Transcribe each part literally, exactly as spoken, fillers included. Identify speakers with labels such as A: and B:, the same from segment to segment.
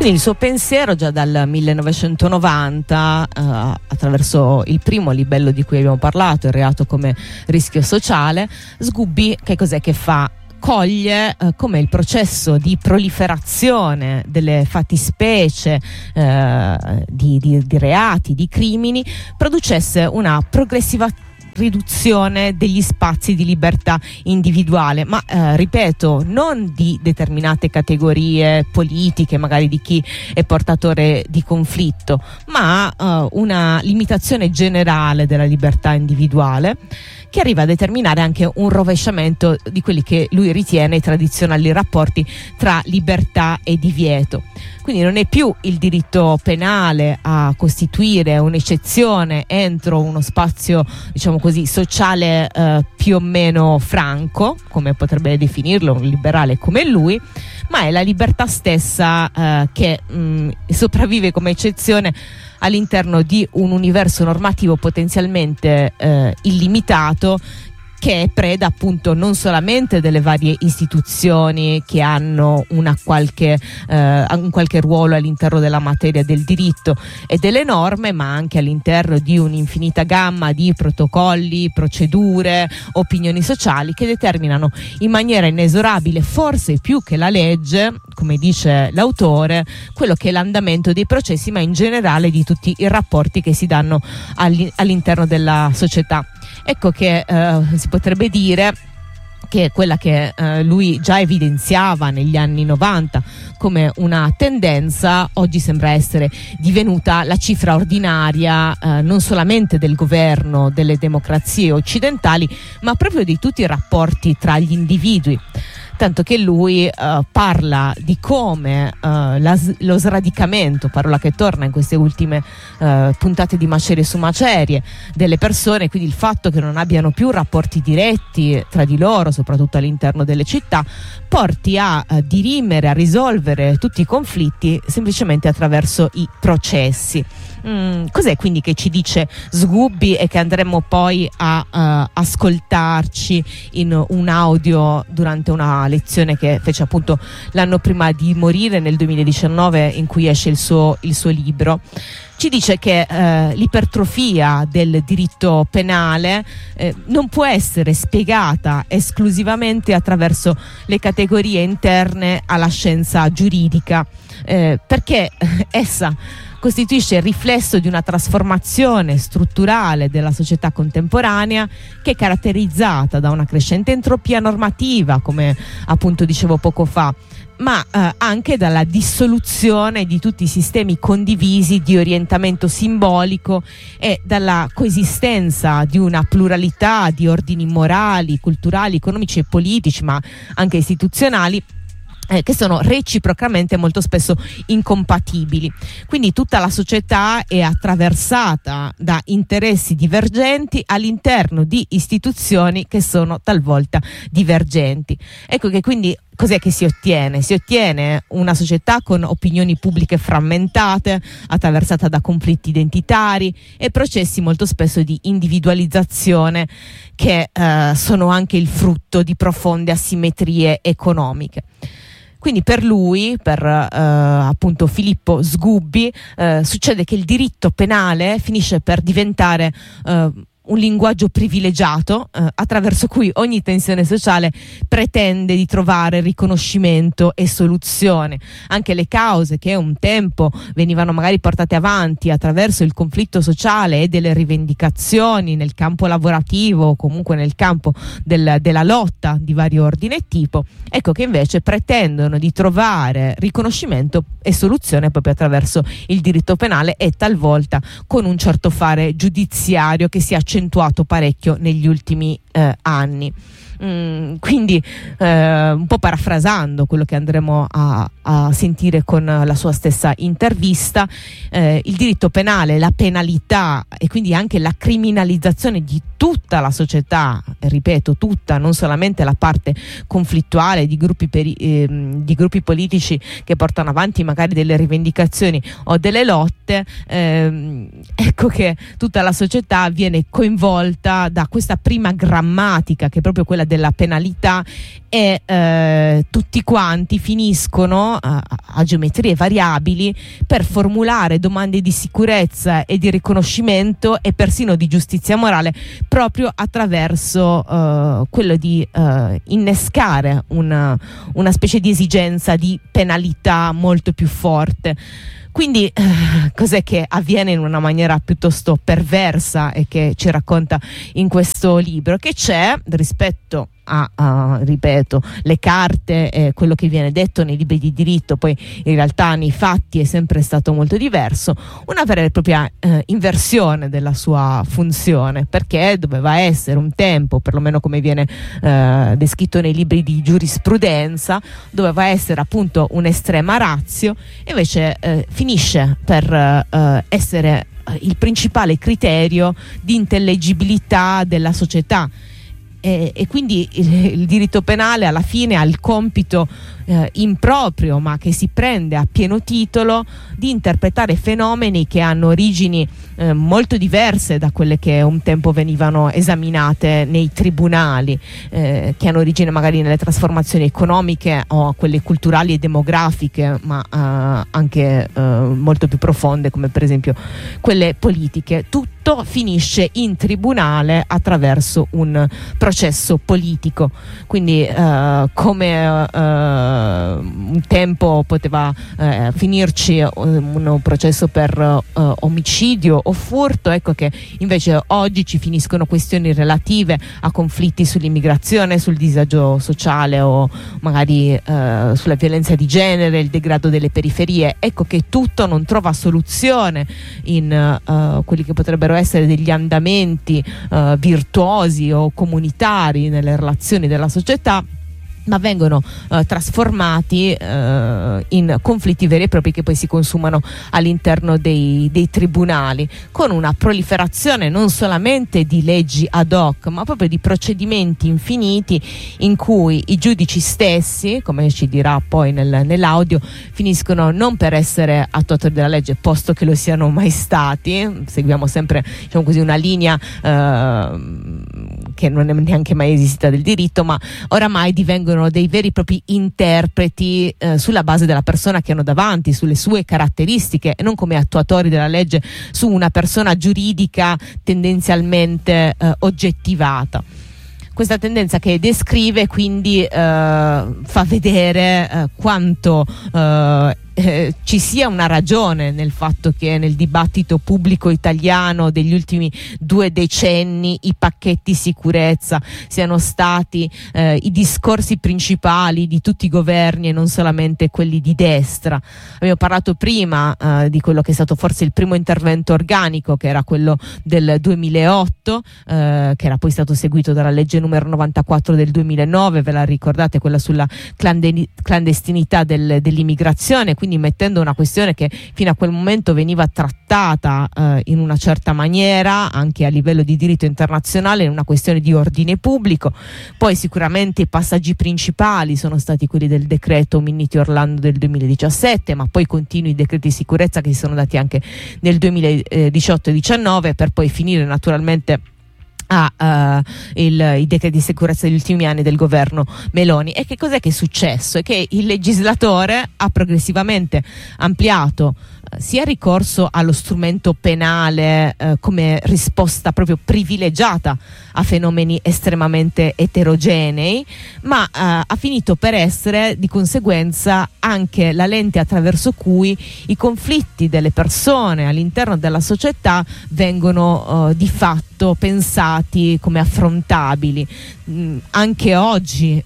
A: Quindi il suo pensiero già dal millenovecentonovanta, eh, attraverso il primo libello di cui abbiamo parlato, il reato come rischio sociale, Sgubbi che cos'è che fa? Coglie eh, come il processo di proliferazione delle fattispecie eh, di, di, di reati, di crimini, producesse una progressiva riduzione degli spazi di libertà individuale, ma eh, ripeto, non di determinate categorie politiche, magari di chi è portatore di conflitto, ma eh, una limitazione generale della libertà individuale, che arriva a determinare anche un rovesciamento di quelli che lui ritiene i tradizionali rapporti tra libertà e divieto. Quindi non è più il diritto penale a costituire un'eccezione entro uno spazio, diciamo così, sociale eh, più o meno franco, come potrebbe definirlo un liberale come lui, ma è la libertà stessa eh, che mh, sopravvive come eccezione all'interno di un universo normativo potenzialmente eh, illimitato, che è preda appunto non solamente delle varie istituzioni che hanno una qualche, eh, un qualche ruolo all'interno della materia del diritto e delle norme, ma anche all'interno di un'infinita gamma di protocolli, procedure, opinioni sociali che determinano in maniera inesorabile, forse più che la legge, come dice l'autore, quello che è l'andamento dei processi, ma in generale di tutti i rapporti che si danno all'interno della società. Ecco che eh, si potrebbe dire che quella che eh, lui già evidenziava negli anni novanta come una tendenza, oggi sembra essere divenuta la cifra ordinaria eh, non solamente del governo delle democrazie occidentali, ma proprio di tutti i rapporti tra gli individui. Tanto che lui uh, parla di come uh, la, lo sradicamento, parola che torna in queste ultime uh, puntate di Macerie su Macerie, delle persone, quindi il fatto che non abbiano più rapporti diretti tra di loro, soprattutto all'interno delle città, porti a uh, dirimere, a risolvere tutti i conflitti semplicemente attraverso i processi. Mm, cos'è quindi che ci dice Sgubbi e che andremo poi a uh, ascoltarci in un audio durante una lezione che fece appunto l'anno prima di morire, nel duemiladiciannove, in cui esce il suo, il suo libro? Ci dice che eh, l'ipertrofia del diritto penale eh, non può essere spiegata esclusivamente attraverso le categorie interne alla scienza giuridica, eh, perché eh, essa costituisce il riflesso di una trasformazione strutturale della società contemporanea che è caratterizzata da una crescente entropia normativa, come appunto dicevo poco fa, ma eh, anche dalla dissoluzione di tutti i sistemi condivisi di orientamento simbolico e dalla coesistenza di una pluralità di ordini morali, culturali, economici e politici, ma anche istituzionali, Eh, che sono reciprocamente molto spesso incompatibili. Quindi tutta la società è attraversata da interessi divergenti all'interno di istituzioni che sono talvolta divergenti. Ecco che quindi cos'è che si ottiene? Si ottiene una società con opinioni pubbliche frammentate, attraversata da conflitti identitari e processi molto spesso di individualizzazione che eh, sono anche il frutto di profonde asimmetrie economiche. Quindi per lui, per eh, appunto Filippo Sgubbi, eh, succede che il diritto penale finisce per diventare eh, un linguaggio privilegiato eh, attraverso cui ogni tensione sociale pretende di trovare riconoscimento e soluzione. Anche le cause che un tempo venivano magari portate avanti attraverso il conflitto sociale e delle rivendicazioni nel campo lavorativo o comunque nel campo del, della lotta di vario ordine e tipo, ecco che invece pretendono di trovare riconoscimento e soluzione proprio attraverso il diritto penale e talvolta con un certo fare giudiziario che si è accentuato parecchio negli ultimi eh, anni. Mm, quindi eh, un po' parafrasando quello che andremo a, a sentire con la sua stessa intervista, eh, il diritto penale, la penalità e quindi anche la criminalizzazione di tutta la società, ripeto tutta, non solamente la parte conflittuale di gruppi, peri, eh, di gruppi politici che portano avanti magari delle rivendicazioni o delle lotte, eh, ecco che tutta la società viene coinvolta da questa prima grammatica che è proprio quella quella della penalità, e eh, tutti quanti finiscono a, a geometrie variabili per formulare domande di sicurezza e di riconoscimento e persino di giustizia morale proprio attraverso eh, quello di eh, innescare una, una specie di esigenza di penalità molto più forte. Quindi eh, cos'è che avviene in una maniera piuttosto perversa e che ci racconta in questo libro? Che c'è rispetto a, a ripeto, le carte e quello che viene detto nei libri di diritto, poi in realtà nei fatti è sempre stato molto diverso, una vera e propria eh, inversione della sua funzione, perché doveva essere un tempo, perlomeno come viene eh, descritto nei libri di giurisprudenza, doveva essere appunto un'estrema ratio, e invece eh, finisce per eh, essere il principale criterio di intellegibilità della società. E, e quindi il, il diritto penale alla fine ha il compito eh, improprio, ma che si prende a pieno titolo, di interpretare fenomeni che hanno origini eh, molto diverse da quelle che un tempo venivano esaminate nei tribunali, eh, che hanno origine magari nelle trasformazioni economiche o quelle culturali e demografiche, ma eh, anche eh, molto più profonde, come per esempio quelle politiche. Tutto finisce in tribunale attraverso un processo politico. Quindi eh, come eh, un tempo poteva eh, finirci un, un processo per eh, omicidio o furto, ecco che invece oggi ci finiscono questioni relative a conflitti sull'immigrazione, sul disagio sociale o magari eh, sulla violenza di genere, il degrado delle periferie. Ecco che tutto non trova soluzione in eh, quelli che potrebbero essere degli andamenti eh, virtuosi o comunitari nelle relazioni della società, ma vengono eh, trasformati eh, in conflitti veri e propri che poi si consumano all'interno dei, dei tribunali, con una proliferazione non solamente di leggi ad hoc, ma proprio di procedimenti infiniti in cui i giudici stessi, come ci dirà poi nel, nell'audio, finiscono non per essere attuatori della legge, posto che lo siano mai stati. Seguiamo sempre, diciamo così, una linea eh, che non è neanche mai esistita del diritto, ma oramai divengono dei veri e propri interpreti eh, sulla base della persona che hanno davanti, sulle sue caratteristiche, e non come attuatori della legge su una persona giuridica tendenzialmente eh, oggettivata. Questa tendenza che descrive quindi eh, fa vedere eh, quanto eh, Eh, ci sia una ragione nel fatto che nel dibattito pubblico italiano degli ultimi due decenni i pacchetti sicurezza siano stati eh, i discorsi principali di tutti i governi e non solamente quelli di destra. Abbiamo parlato prima eh, di quello che è stato forse il primo intervento organico, che era quello del duemilaotto, eh, che era poi stato seguito dalla legge numero novantaquattro del duemilanove, ve la ricordate, quella sulla clanden- clandestinità del, dell'immigrazione, quindi mettendo una questione che fino a quel momento veniva trattata eh, in una certa maniera anche a livello di diritto internazionale, in una questione di ordine pubblico. Poi sicuramente i passaggi principali sono stati quelli del decreto Minniti-Orlando del duemiladiciassette, ma poi continui i decreti di sicurezza che si sono dati anche nel duemiladiciotto e diciannove, per poi finire naturalmente a uh, il, i decreti di sicurezza degli ultimi anni del governo Meloni. E che cos'è che è successo? È che il legislatore ha progressivamente ampliato uh, sia il ricorso allo strumento penale uh, come risposta proprio privilegiata a fenomeni estremamente eterogenei, ma uh, ha finito per essere di conseguenza anche la lente attraverso cui i conflitti delle persone all'interno della società vengono uh, di fatto pensati come affrontabili. Mm, anche oggi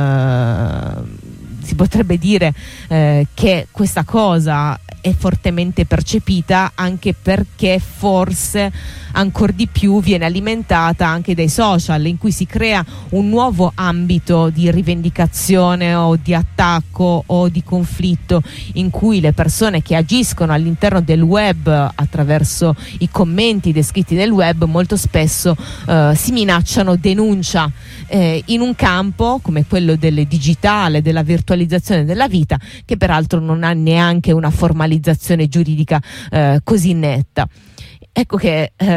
A: eh, si potrebbe dire eh, che questa cosa è fortemente percepita, anche perché forse ancor di più viene alimentata anche dai social, in cui si crea un nuovo ambito di rivendicazione o di attacco o di conflitto, in cui le persone che agiscono all'interno del web attraverso i commenti descritti nel web molto spesso eh, si minacciano denuncia eh, in un campo come quello del digitale, della virtualizzazione della vita, che peraltro non ha neanche una formalizzazione giuridica eh, così netta. Ecco che eh,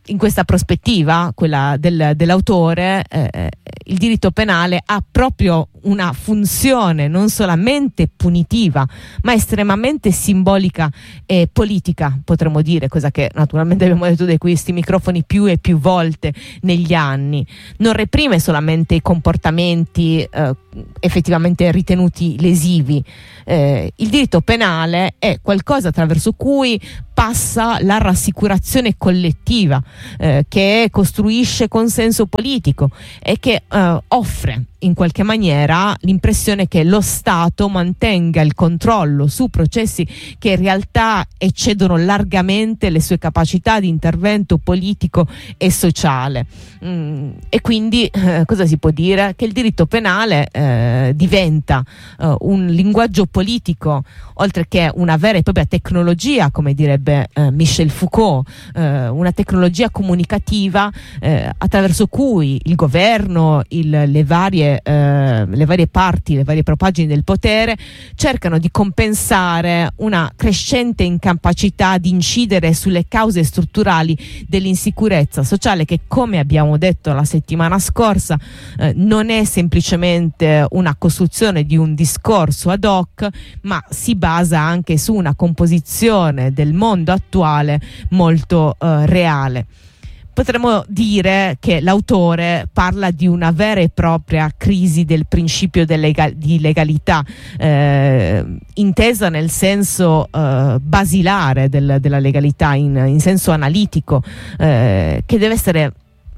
A: in questa prospettiva, quella del, dell'autore, eh, il diritto penale ha proprio una funzione non solamente punitiva, ma estremamente simbolica e politica, potremmo dire, cosa che naturalmente abbiamo detto da questi microfoni più e più volte negli anni. Non reprime solamente i comportamenti eh, effettivamente ritenuti lesivi. Eh, il diritto penale è qualcosa attraverso cui passa la rassicurazione collettiva, eh, che costruisce consenso politico e che eh, offre in qualche maniera l'impressione che lo Stato mantenga il controllo su processi che in realtà eccedono largamente le sue capacità di intervento politico e sociale. Mm, e quindi eh, cosa si può dire? Che il diritto penale eh, diventa eh, un linguaggio politico, oltre che una vera e propria tecnologia, come direbbe eh, Michel Foucault, eh, una tecnologia comunicativa eh, attraverso cui il governo, il, le varie Eh, le varie parti, le varie propagini del potere cercano di compensare una crescente incapacità di incidere sulle cause strutturali dell'insicurezza sociale, che, come abbiamo detto la settimana scorsa, eh, non è semplicemente una costruzione di un discorso ad hoc, ma si basa anche su una composizione del mondo attuale molto eh, reale. Potremmo dire che l'autore parla di una vera e propria crisi del principio di legalità, eh, intesa nel senso eh, basilare del, della legalità, in, in senso analitico, eh, che deve essere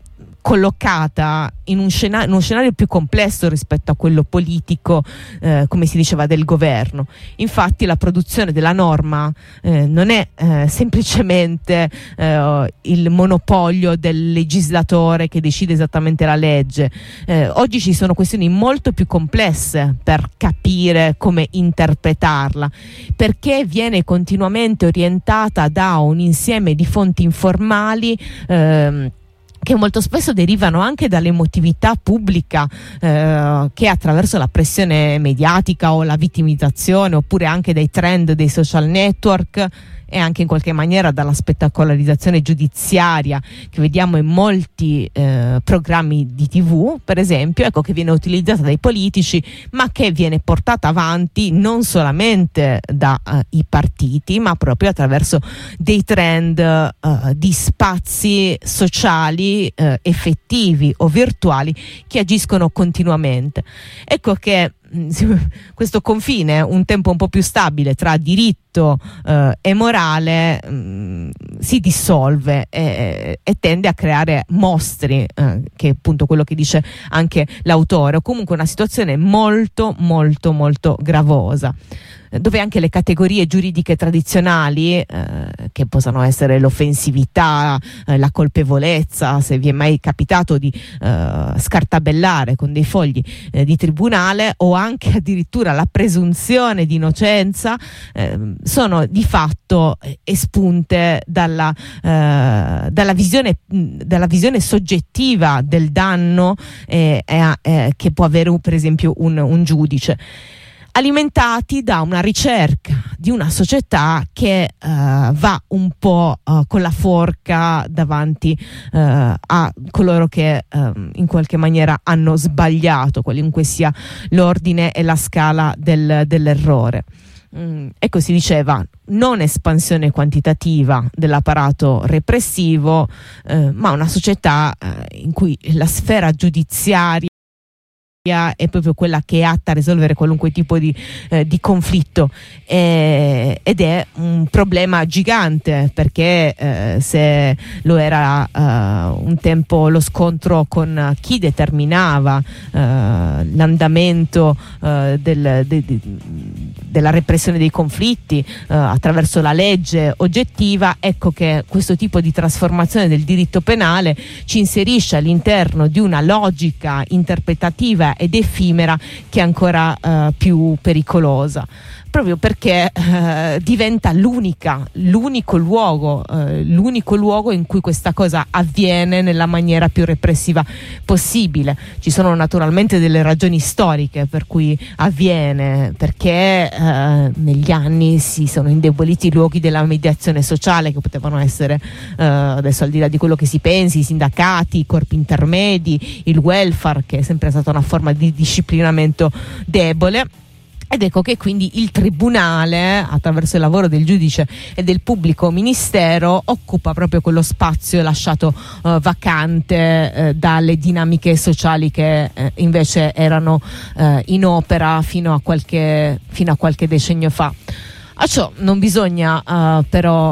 A: collocata in un, scena- in uno scenario più complesso rispetto a quello politico, eh, come si diceva, del governo. Infatti la produzione della norma eh, non è eh, semplicemente eh, il monopolio del legislatore che decide esattamente la legge. Eh, oggi ci sono questioni molto più complesse per capire come interpretarla, perché viene continuamente orientata da un insieme di fonti informali ehm, che molto spesso derivano anche dall'emotività pubblica, eh, che attraverso la pressione mediatica o la vittimizzazione, oppure anche dai trend dei social network, e anche in qualche maniera dalla spettacolarizzazione giudiziaria che vediamo in molti eh, programmi di tivù, per esempio, ecco, che viene utilizzata dai politici, ma che viene portata avanti non solamente dai uh, partiti, ma proprio attraverso dei trend uh, di spazi sociali uh, effettivi o virtuali che agiscono continuamente. Ecco che questo confine, un tempo un po' più stabile tra diritto eh, e morale, mh, si dissolve e, e tende a creare mostri, eh, che è appunto quello che dice anche l'autore, o comunque una situazione molto molto molto gravosa, dove anche le categorie giuridiche tradizionali, eh, che possono essere l'offensività, eh, la colpevolezza, se vi è mai capitato di eh, scartabellare con dei fogli eh, di tribunale, o anche addirittura la presunzione di innocenza, eh, sono di fatto espunte dalla, eh, dalla, visione, dalla visione soggettiva del danno eh, eh, che può avere per esempio un, un giudice, alimentati da una ricerca di una società che uh, va un po' uh, con la forca davanti uh, a coloro che uh, in qualche maniera hanno sbagliato, qualunque sia l'ordine e la scala del, dell'errore. Mm, ecco, si diceva non espansione quantitativa dell'apparato repressivo, eh, ma una società eh, in cui la sfera giudiziaria è proprio quella che è atta a risolvere qualunque tipo di, eh, di conflitto, eh, ed è un problema gigante, perché eh, se lo era eh, un tempo lo scontro con chi determinava eh, l'andamento eh, del, de, de, della repressione dei conflitti eh, attraverso la legge oggettiva, ecco che questo tipo di trasformazione del diritto penale ci inserisce all'interno di una logica interpretativa ed effimera che è ancora uh, più pericolosa, proprio perché uh, diventa l'unica, l'unico luogo, uh, l'unico luogo in cui questa cosa avviene nella maniera più repressiva possibile. Ci sono naturalmente delle ragioni storiche per cui avviene, perché eh, negli anni si sono indeboliti i luoghi della mediazione sociale, che potevano essere, eh, adesso al di là di quello che si pensi, i sindacati, i corpi intermedi, il welfare, che è sempre stata una forma di disciplinamento debole. Ed ecco che quindi il tribunale, attraverso il lavoro del giudice e del pubblico ministero, occupa proprio quello spazio lasciato eh, vacante eh, dalle dinamiche sociali che eh, invece erano eh, in opera fino a qualche, fino a qualche decennio fa. A ciò non bisogna uh, però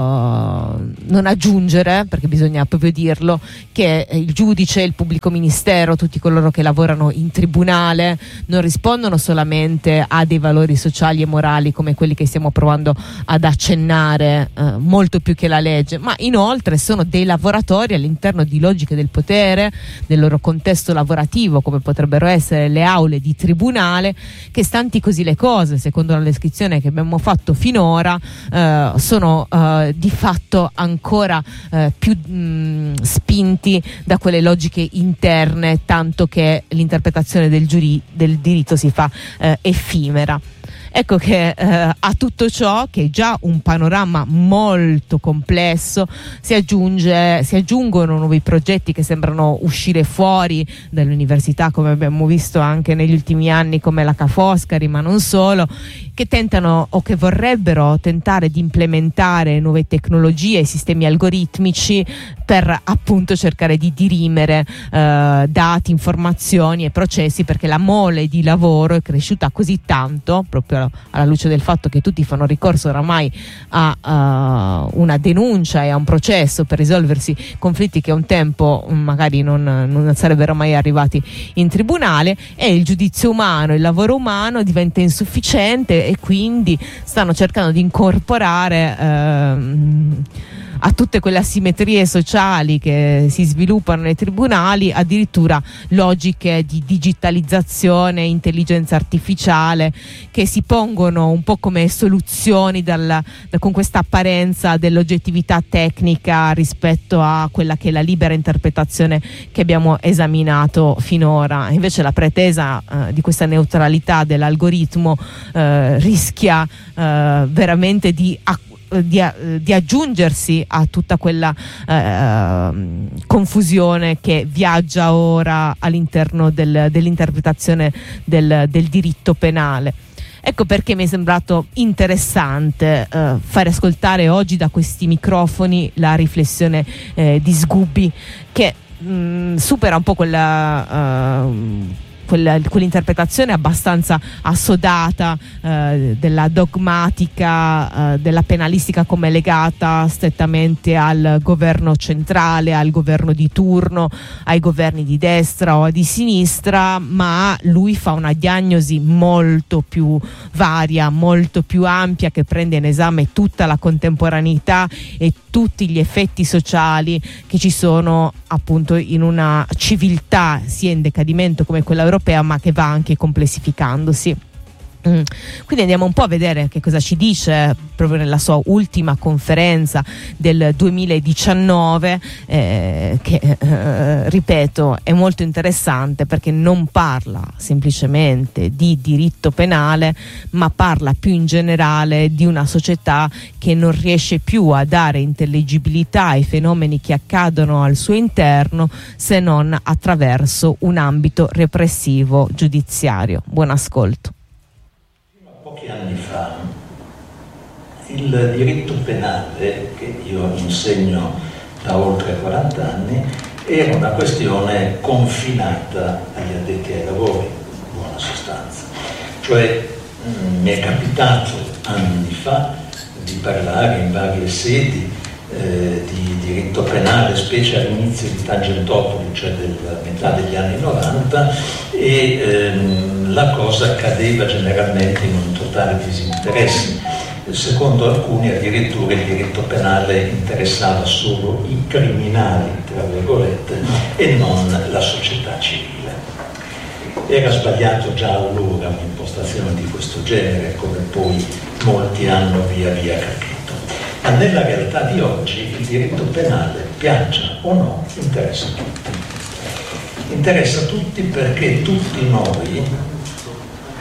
A: uh, non aggiungere, perché bisogna proprio dirlo, che il giudice, il pubblico ministero, tutti coloro che lavorano in tribunale non rispondono solamente a dei valori sociali e morali come quelli che stiamo provando ad accennare, uh, molto più che la legge, ma inoltre sono dei lavoratori all'interno di logiche del potere, del loro contesto lavorativo, come potrebbero essere le aule di tribunale, che stanti così le cose, secondo la descrizione che abbiamo fatto finora, eh, sono eh, di fatto ancora eh, più mh, spinti da quelle logiche interne, tanto che l'interpretazione del, giuri- del diritto si fa eh, effimera. Ecco che eh, a tutto ciò, che è già un panorama molto complesso, si aggiunge, si aggiungono nuovi progetti che sembrano uscire fuori dall'università, come abbiamo visto anche negli ultimi anni, come la Ca' Foscari, ma non solo, che tentano o che vorrebbero tentare di implementare nuove tecnologie e sistemi algoritmici per appunto cercare di dirimere eh, dati, informazioni e processi, perché la mole di lavoro è cresciuta così tanto, proprio alla luce del fatto che tutti fanno ricorso oramai a uh, una denuncia e a un processo per risolversi conflitti che un tempo magari non, non sarebbero mai arrivati in tribunale, e il giudizio umano, il lavoro umano diventa insufficiente, e quindi stanno cercando di incorporare uh, a tutte quelle asimmetrie sociali che si sviluppano nei tribunali addirittura logiche di digitalizzazione, intelligenza artificiale, che si pongono un po' come soluzioni dal, da, con questa apparenza dell'oggettività tecnica rispetto a quella che è la libera interpretazione che abbiamo esaminato finora. Invece la pretesa eh, di questa neutralità dell'algoritmo eh, rischia eh, veramente di acquisire Di, di aggiungersi a tutta quella eh, confusione che viaggia ora all'interno del, dell'interpretazione del, del diritto penale. Ecco perché mi è sembrato interessante eh, fare ascoltare oggi da questi microfoni la riflessione eh, di Sgubbi, che mh, supera un po' quella uh, quell'interpretazione abbastanza assodata eh, della dogmatica, eh, della penalistica come legata strettamente al governo centrale, al governo di turno, ai governi di destra o di sinistra, ma lui fa una diagnosi molto più varia, molto più ampia, che prende in esame tutta la contemporaneità e tutti gli effetti sociali che ci sono appunto in una civiltà sia in decadimento come quella europea, ma che va anche complessificandosi. Mm. Quindi andiamo un po' a vedere che cosa ci dice proprio nella sua ultima conferenza del duemiladiciannove, eh, che eh, ripeto è molto interessante, perché non parla semplicemente di diritto penale, ma parla più in generale di una società che non riesce più a dare intelligibilità ai fenomeni che accadono al suo interno, se non attraverso un ambito repressivo giudiziario. Buon ascolto.
B: Pochi anni fa il diritto penale, che io insegno da oltre quaranta anni, era una questione confinata agli addetti ai lavori, in buona sostanza. Cioè mh, mi è capitato anni fa di parlare in varie sedi eh, di diritto penale, specie all'inizio di Tangentopoli, cioè della metà degli anni novanta, e ehm, la cosa cadeva generalmente in un totale disinteresse. Secondo alcuni addirittura il diritto penale interessava solo i criminali, tra virgolette, e non la società civile. Era sbagliato già allora un'impostazione di questo genere, come poi molti hanno via via capito. Ma nella realtà di oggi il diritto penale, piaccia o no, interessa tutti. Interessa tutti perché tutti noi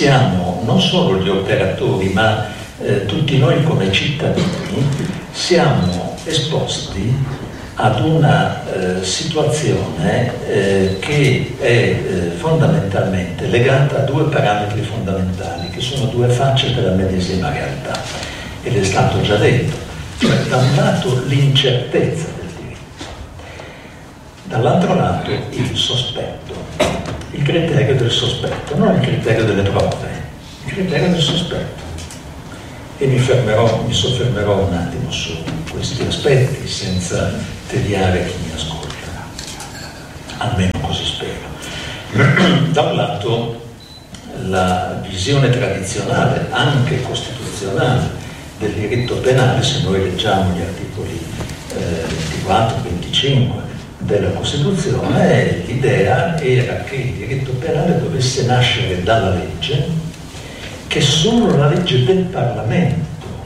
B: siamo non solo gli operatori, ma eh, tutti noi come cittadini siamo esposti ad una eh, situazione eh, che è eh, fondamentalmente legata a due parametri fondamentali, che sono due facce della medesima realtà, ed è stato già detto, cioè da un lato l'incertezza del diritto, dall'altro lato il sospetto, il criterio del sospetto, non il criterio delle prove, il criterio del sospetto. E mi fermerò, mi soffermerò un attimo su questi aspetti senza tediare chi mi ascolta, almeno così spero. Da un lato la visione tradizionale, anche costituzionale, del diritto penale, se noi leggiamo gli articoli eh, ventiquattro venticinque della Costituzione, l'idea era che il diritto penale dovesse nascere dalla legge, che solo la legge del Parlamento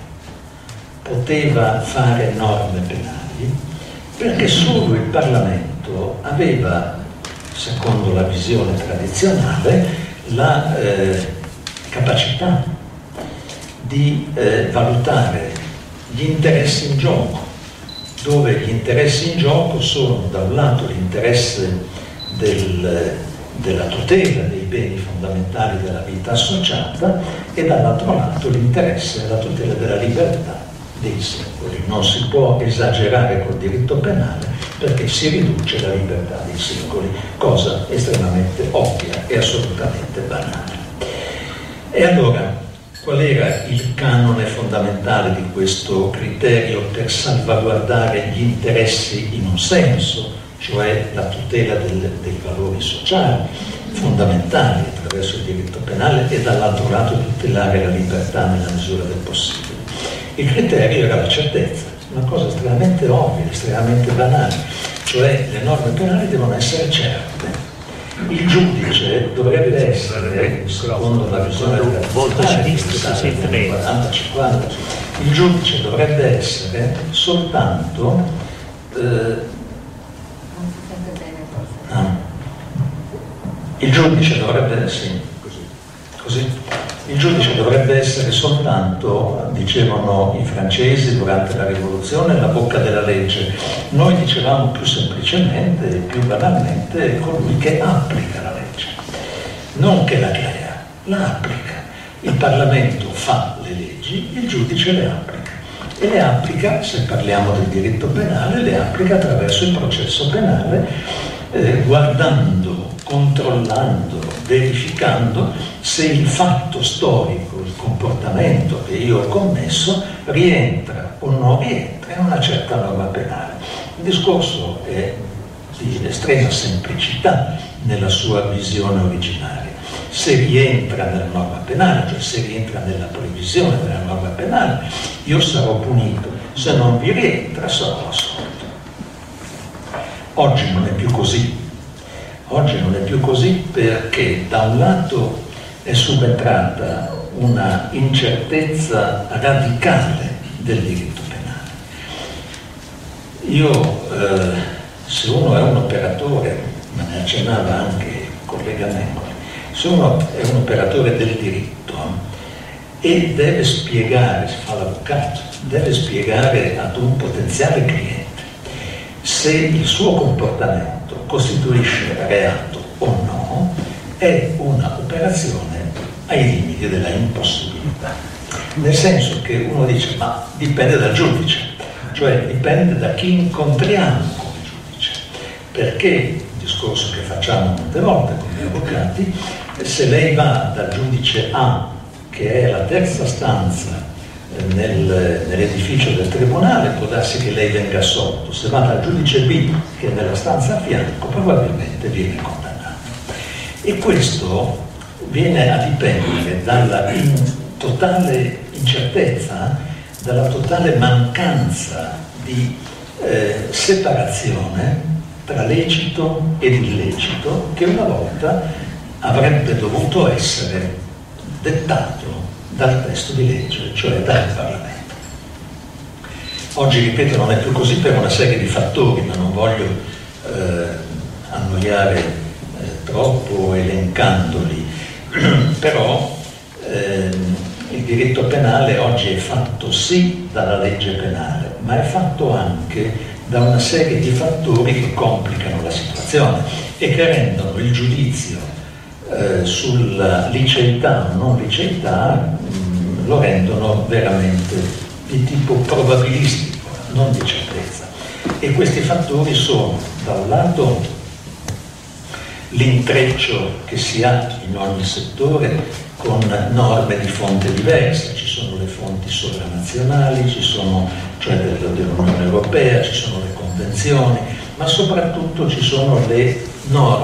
B: poteva fare norme penali, perché solo il Parlamento aveva, secondo la visione tradizionale, la eh, capacità di eh, valutare gli interessi in gioco, dove gli interessi in gioco sono da un lato l'interesse del della tutela dei beni fondamentali della vita associata e dall'altro lato l'interesse e la tutela della libertà dei singoli. Non si può esagerare col diritto penale perché si riduce la libertà dei singoli, cosa estremamente ovvia e assolutamente banale. E allora, qual era il canone fondamentale di questo criterio per salvaguardare gli interessi in un senso, cioè la tutela del, dei valori sociali fondamentali attraverso il diritto penale e dall'altro lato tutelare la libertà nella misura del possibile? Il criterio era la certezza, una cosa estremamente ovvia, estremamente banale, cioè le norme penali devono essere certe. Il giudice dovrebbe essere, secondo la visione della quaranta cinquanta, il giudice dovrebbe essere soltanto eh, Il giudice dovrebbe essere così, così. Il giudice dovrebbe essere soltanto, dicevano i francesi durante la rivoluzione, la bocca della legge. Noi dicevamo più semplicemente e più banalmente colui che applica la legge, non che la crea, la applica. Il Parlamento fa le leggi, il giudice le applica. E le applica, se parliamo del diritto penale, le applica attraverso il processo penale, eh, guardando, controllando, verificando se il fatto storico, il comportamento che io ho commesso rientra o non rientra in una certa norma penale. Il discorso è di estrema semplicità nella sua visione originaria. Se rientra nella norma penale, cioè se rientra nella previsione della norma penale, io sarò punito. Se non vi rientra, sarò assolto. Oggi non è più così. Oggi non è più così perché da un lato è subentrata una incertezza radicale del diritto penale. Io, eh, se uno è un operatore, ma ne accennava anche il collega Mengoli, se uno è un operatore del diritto e deve spiegare, si fa l'avvocato, deve spiegare ad un potenziale cliente se il suo comportamento costituisce reato o no, è una operazione ai limiti della impossibilità. Nel senso che uno dice, ma dipende dal giudice, cioè dipende da chi incontriamo come giudice, perché il discorso che facciamo molte volte con gli avvocati, se lei va dal giudice A, che è la terza stanza Nel, nell'edificio del tribunale, può darsi che lei venga assolto. Se va dal giudice B, che è nella stanza a fianco, probabilmente viene condannato. E questo viene a dipendere dalla in totale incertezza, dalla totale mancanza di eh, separazione tra lecito ed illecito, che una volta avrebbe dovuto essere dettato dal testo di legge, cioè dal Parlamento. Oggi, ripeto, non è più così per una serie di fattori, ma non voglio eh, annoiare eh, troppo elencandoli, però ehm, il diritto penale oggi è fatto sì dalla legge penale, ma è fatto anche da una serie di fattori che complicano la situazione e che rendono il giudizio eh, sulla liceità o non liceità, mh, lo rendono veramente di tipo probabilistico, non di certezza. E questi fattori sono, da un lato, l'intreccio che si ha in ogni settore con norme di fonte diverse. Ci sono le fonti sovranazionali, ci sono, cioè dell'Unione Europea, ci sono le convenzioni, ma soprattutto ci sono le norme